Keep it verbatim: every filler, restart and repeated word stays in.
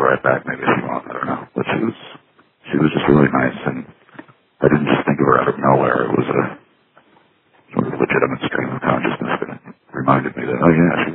right back maybe if you want, I don't know. But she was, she was just really nice, and I didn't just think of her out of nowhere. It was a sort of legitimate stream of consciousness that reminded me that, oh yeah, she